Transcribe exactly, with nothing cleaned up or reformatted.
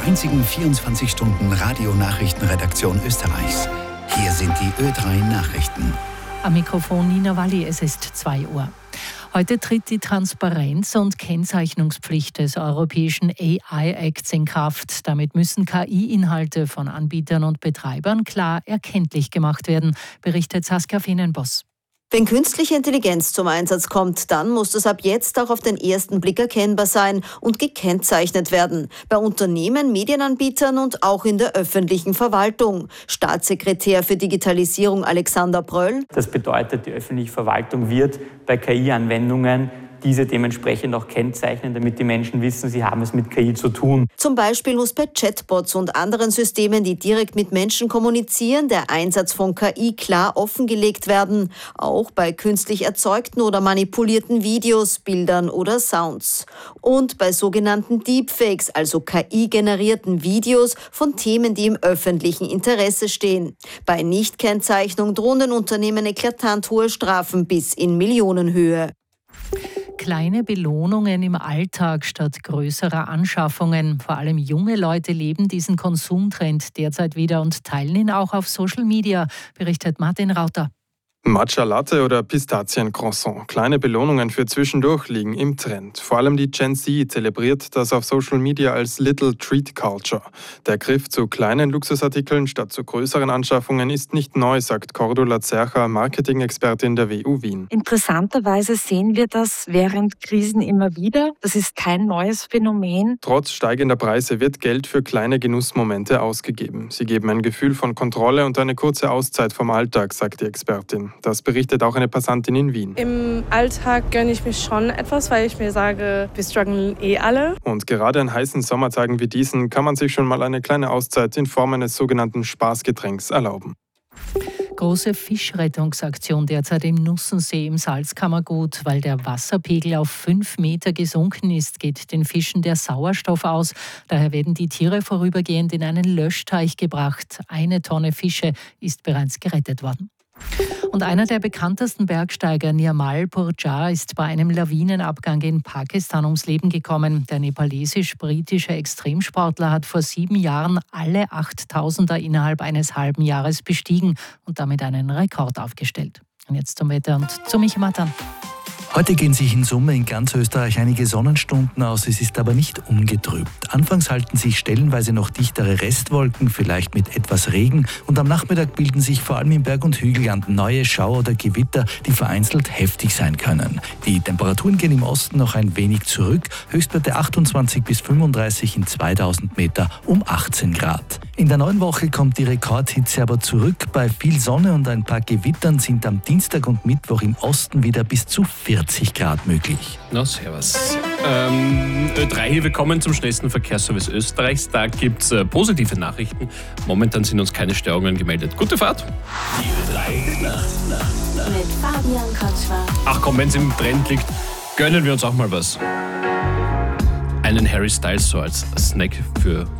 einzigen vierundzwanzig Stunden Radionachrichtenredaktion Österreichs. Hier sind die Ö drei Nachrichten. Am Mikrofon Nina Walli, es ist zwei Uhr. Heute tritt die Transparenz- und Kennzeichnungspflicht des Europäischen A I-Acts in Kraft. Damit müssen K I-Inhalte von Anbietern und Betreibern klar erkenntlich gemacht werden, berichtet Saskia Fenenboss. Wenn künstliche Intelligenz zum Einsatz kommt, dann muss das ab jetzt auch auf den ersten Blick erkennbar sein und gekennzeichnet werden. Bei Unternehmen, Medienanbietern und auch in der öffentlichen Verwaltung. Staatssekretär für Digitalisierung Alexander Bröll. Das bedeutet, die öffentliche Verwaltung wird bei K I-Anwendungen diese dementsprechend auch kennzeichnen, damit die Menschen wissen, sie haben es mit K I zu tun. Zum Beispiel muss bei Chatbots und anderen Systemen, die direkt mit Menschen kommunizieren, der Einsatz von K I klar offengelegt werden. Auch bei künstlich erzeugten oder manipulierten Videos, Bildern oder Sounds. Und bei sogenannten Deepfakes, also K I-generierten Videos von Themen, die im öffentlichen Interesse stehen. Bei Nichtkennzeichnung drohen den Unternehmen eklatant hohe Strafen bis in Millionenhöhe. Kleine Belohnungen im Alltag statt größerer Anschaffungen. Vor allem junge Leute leben diesen Konsumtrend derzeit wieder und teilen ihn auch auf Social Media, berichtet Martin Rauter. Matcha Latte oder Pistaziencroissant. Kleine Belohnungen für zwischendurch liegen im Trend. Vor allem die Gen Z zelebriert das auf Social Media als Little Treat Culture. Der Griff zu kleinen Luxusartikeln statt zu größeren Anschaffungen ist nicht neu, sagt Cordula Zercher, Marketing-Expertin der W U Wien. Interessanterweise sehen wir das während Krisen immer wieder. Das ist kein neues Phänomen. Trotz steigender Preise wird Geld für kleine Genussmomente ausgegeben. Sie geben ein Gefühl von Kontrolle und eine kurze Auszeit vom Alltag, sagt die Expertin. Das berichtet auch eine Passantin in Wien. Im Alltag gönne ich mir schon etwas, weil ich mir sage, wir strugglen eh alle. Und gerade an heißen Sommertagen wie diesen kann man sich schon mal eine kleine Auszeit in Form eines sogenannten Spaßgetränks erlauben. Große Fischrettungsaktion derzeit im Nussensee im Salzkammergut. Weil der Wasserpegel auf fünf Meter gesunken ist, geht den Fischen der Sauerstoff aus. Daher werden die Tiere vorübergehend in einen Löschteich gebracht. Eine Tonne Fische ist bereits gerettet worden. Und einer der bekanntesten Bergsteiger, Nirmal Purja, ist bei einem Lawinenabgang in Pakistan ums Leben gekommen. Der nepalesisch-britische Extremsportler hat vor sieben Jahren alle achttausender innerhalb eines halben Jahres bestiegen und damit einen Rekord aufgestellt. Und jetzt zum Wetter und zu Michi Matan. Heute gehen sich in Summe in ganz Österreich einige Sonnenstunden aus, es ist aber nicht ungetrübt. Anfangs halten sich stellenweise noch dichtere Restwolken, vielleicht mit etwas Regen, und am Nachmittag bilden sich vor allem im Berg- und Hügelland neue Schauer oder Gewitter, die vereinzelt heftig sein können. Die Temperaturen gehen im Osten noch ein wenig zurück, Höchstwerte achtundzwanzig bis fünfunddreißig, in zweitausend Meter um achtzehn Grad. In der neuen Woche kommt die Rekordhitze aber zurück. Bei viel Sonne und ein paar Gewittern sind am Dienstag und Mittwoch im Osten wieder bis zu vierzig Grad möglich. Na, servus. Ähm, Ö drei hier, willkommen zum schnellsten Verkehrsservice Österreichs. Da gibt es äh, positive Nachrichten. Momentan sind uns keine Störungen gemeldet. Gute Fahrt. Die Ö drei Nacht, Nacht, Nacht. Mit Fabian Kotschwar. Ach komm, wenn es im Trend liegt, gönnen wir uns auch mal was. Einen Harry Styles so als Snack für